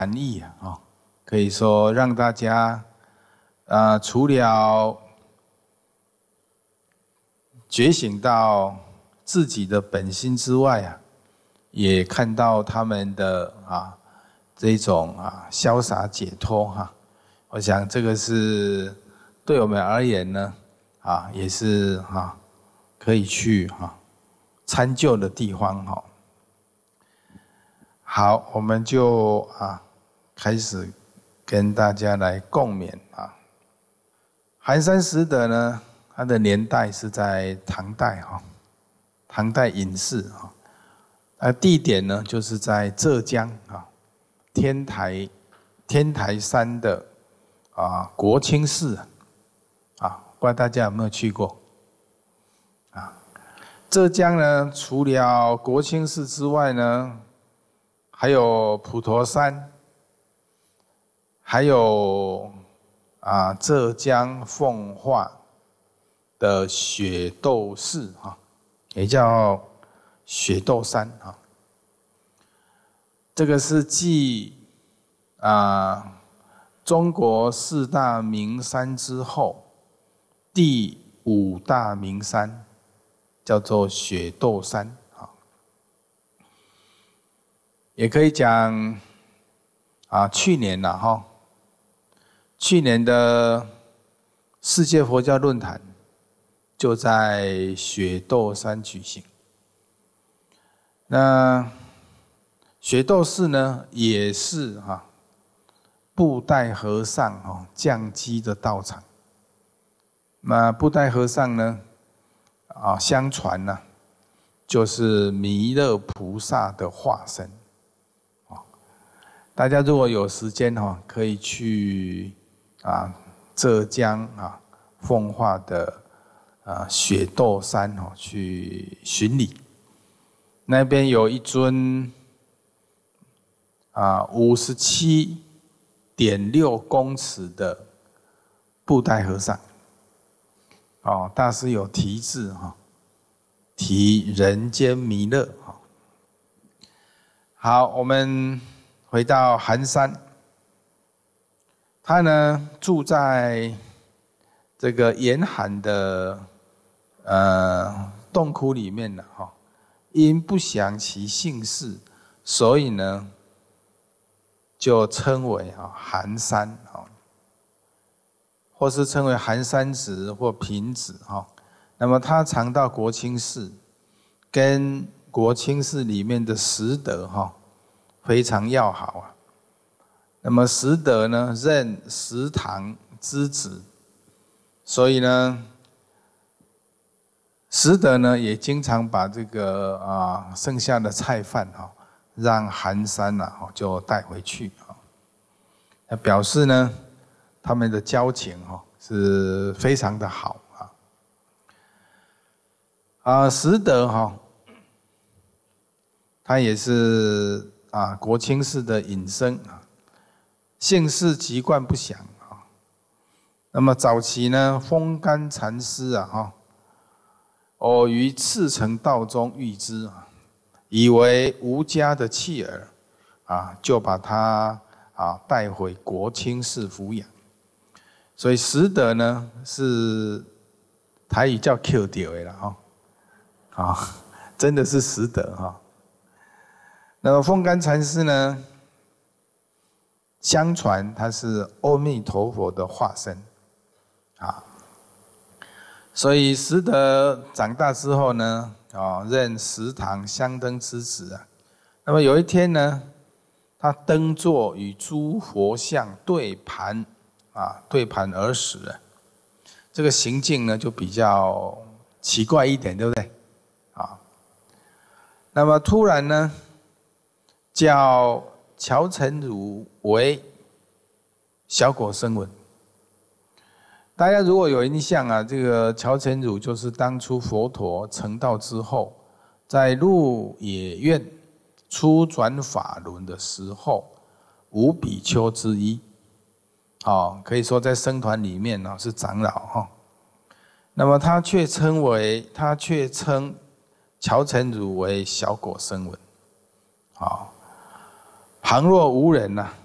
含义啊，可以说让大家除了觉醒到自己的本心之外啊，也看到他们的这种潇洒解脱哈。我想这个是对我们而言呢也是可以去参究的地方哈。好，我们就开始跟大家来共勉啊。寒山拾得呢，它的年代是在唐代哈，唐代隐士哈，地点呢就是在浙江天台山的国清寺不知道大家有没有去过浙江呢，除了国清寺之外呢，还有普陀山，还有浙江奉化的雪窦寺也叫雪窦山这个是继中国四大名山之后第5大名山，叫做雪窦山也可以讲去年去年的世界佛教论坛就在雪窦山举行。那雪窦寺呢，也是布袋和尚降基的道场。那布袋和尚呢，相传呢，就是弥勒菩萨的化身。大家如果有时间可以去浙江奉化的雪窦山去巡礼。那边有一尊57.6公尺的布袋和尚大师有题字题人间弥勒。好，我们回到寒山，他呢住在这个严寒的洞窟里面了因不详其姓氏，所以呢就称为寒山或是称为寒山子或平子那么他常到国清寺，跟国清寺里面的拾得非常要好那么拾得呢任食堂之子，所以呢拾得呢也经常把这个剩下的菜饭让寒山就带回去表示呢他们的交情是非常的好拾得他也是国清寺的隐僧姓氏籍贯不详那么早期呢，风干禅师偶于赤城道中遇之以为吴家的弃儿就把他带回国清寺抚养。所以拾得呢是台语叫 Q 掉的啦真的是拾得那么风干禅师呢，相传他是阿弥陀佛的化身所以拾得长大之后呢任食堂香灯之子那么有一天呢，他登座与诸佛像对盘而食这个行径呢就比较奇怪一点，对不对那么突然呢，叫乔成儒为小果声闻。大家如果有印象这个乔成儒就是当初佛陀成道之后，在鹿野苑初转法轮的时候5比丘之一可以说在僧团里面是长老那么他却称乔成儒为小果声闻旁若无人